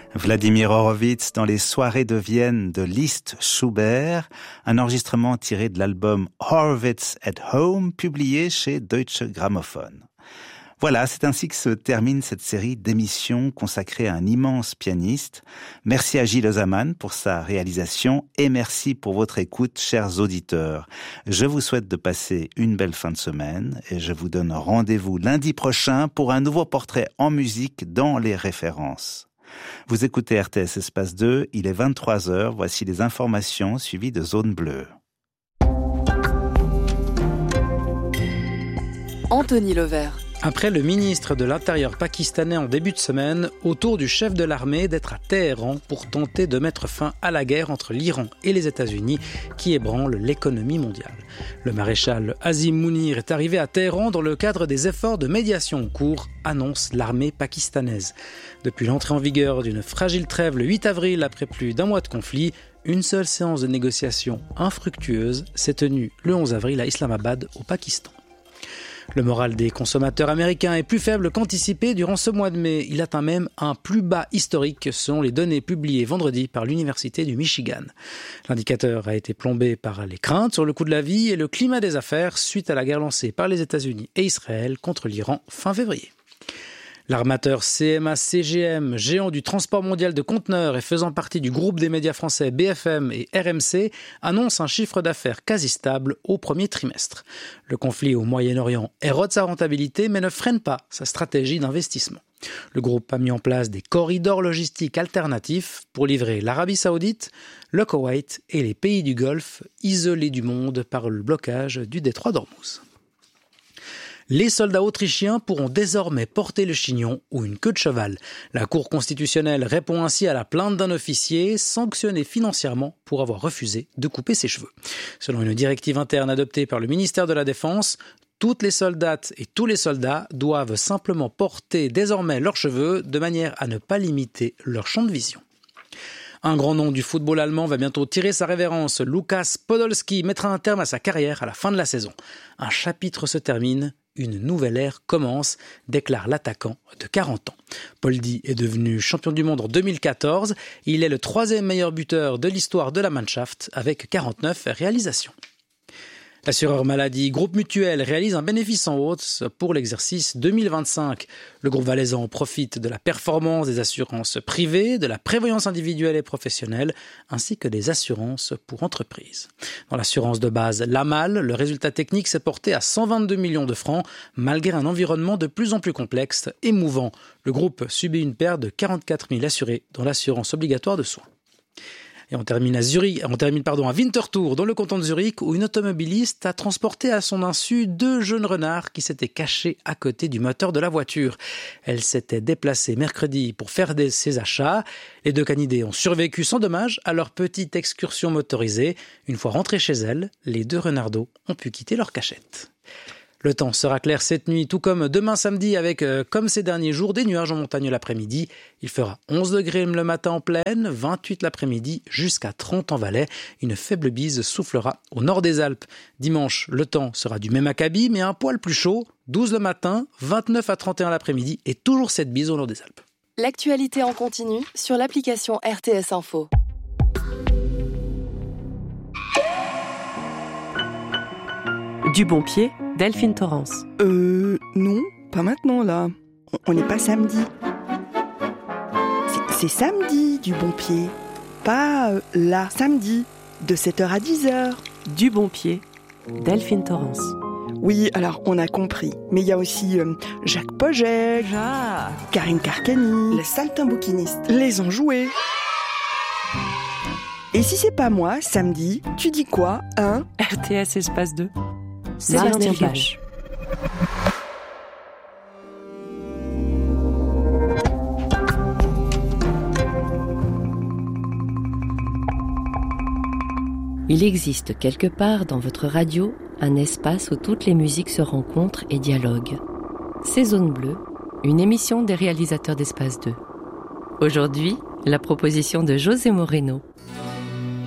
Vladimir Horowitz dans les soirées de Vienne de Liszt Schubert, un enregistrement tiré de l'album Horowitz at Home, publié chez Deutsche Grammophon. Voilà, c'est ainsi que se termine cette série d'émissions consacrée à un immense pianiste. Merci à Gilles Ozaman pour sa réalisation et merci pour votre écoute, chers auditeurs. Je vous souhaite de passer une belle fin de semaine et je vous donne rendez-vous lundi prochain pour un nouveau portrait en musique dans les références. Vous écoutez RTS Espace 2, il est 23h, voici les informations suivies de Zone Bleue. Anthony Levert. Après le ministre de l'Intérieur pakistanais en début de semaine, au tour du chef de l'armée d'être à Téhéran pour tenter de mettre fin à la guerre entre l'Iran et les États-Unis qui ébranle l'économie mondiale. Le maréchal Azim Mounir est arrivé à Téhéran dans le cadre des efforts de médiation en cours, annonce l'armée pakistanaise. Depuis l'entrée en vigueur d'une fragile trêve le 8 avril après plus d'un mois de conflit, une seule séance de négociation infructueuse s'est tenue le 11 avril à Islamabad au Pakistan. Le moral des consommateurs américains est plus faible qu'anticipé durant ce mois de mai. Il atteint même un plus bas historique selon les données publiées vendredi par l'Université du Michigan. L'indicateur a été plombé par les craintes sur le coût de la vie et le climat des affaires suite à la guerre lancée par les États-Unis et Israël contre l'Iran fin février. L'armateur CMA-CGM, géant du transport mondial de conteneurs et faisant partie du groupe des médias français BFM et RMC, annonce un chiffre d'affaires quasi stable au premier trimestre. Le conflit au Moyen-Orient érode sa rentabilité mais ne freine pas sa stratégie d'investissement. Le groupe a mis en place des corridors logistiques alternatifs pour livrer l'Arabie Saoudite, le Koweït et les pays du Golfe, isolés du monde par le blocage du détroit d'Ormuz. Les soldats autrichiens pourront désormais porter le chignon ou une queue de cheval. La Cour constitutionnelle répond ainsi à la plainte d'un officier sanctionné financièrement pour avoir refusé de couper ses cheveux. Selon une directive interne adoptée par le ministère de la Défense, toutes les soldates et tous les soldats doivent simplement porter désormais leurs cheveux de manière à ne pas limiter leur champ de vision. Un grand nom du football allemand va bientôt tirer sa révérence. Lukas Podolski mettra un terme à sa carrière à la fin de la saison. Un chapitre se termine, une nouvelle ère commence, déclare l'attaquant de 40 ans. Poldi est devenu champion du monde en 2014. Il est le 3e meilleur buteur de l'histoire de la Mannschaft avec 49 réalisations. L'assureur maladie Groupe Mutuel réalise un bénéfice en hausse pour l'exercice 2025. Le groupe valaisan profite de la performance des assurances privées, de la prévoyance individuelle et professionnelle, ainsi que des assurances pour entreprises. Dans l'assurance de base Lamal, le résultat technique s'est porté à 122 millions de francs, malgré un environnement de plus en plus complexe et mouvant. Le groupe subit une perte de 44 000 assurés dans l'assurance obligatoire de soins. Et on termine à Winterthur, dans le canton de Zurich, où une automobiliste a transporté à son insu 2 jeunes renards qui s'étaient cachés à côté du moteur de la voiture. Elle s'était déplacée mercredi pour faire ses achats. Les 2 canidés ont survécu sans dommage à leur petite excursion motorisée. Une fois rentrés chez elles, les 2 renardeaux ont pu quitter leur cachette. Le temps sera clair cette nuit, tout comme demain samedi avec, comme ces derniers jours, des nuages en montagne l'après-midi. Il fera 11 degrés le matin en plaine, 28 l'après-midi, jusqu'à 30 en Valais. Une faible bise soufflera au nord des Alpes. Dimanche, le temps sera du même acabit, mais un poil plus chaud. 12 le matin, 29 à 31 l'après-midi et toujours cette bise au nord des Alpes. L'actualité en continu sur l'application RTS Info. Du bon pied, Delphine Torrance. Non, pas maintenant là. On n'est pas samedi. C'est samedi du bon pied. Pas là, samedi, de 7h à 10h. Du bon pied, Delphine Torrance. Oui, alors on a compris. Mais il y a aussi Jacques Pogek, Karine Karkani, les saltimbanquistes, les enjoués. Et si c'est pas moi, samedi, tu dis quoi, hein? RTS Espace 2. Sébastien Page. Il existe quelque part dans votre radio un espace où toutes les musiques se rencontrent et dialoguent. C'est Zone Bleue, une émission des réalisateurs d'Espace 2. Aujourd'hui, la proposition de José Moreno.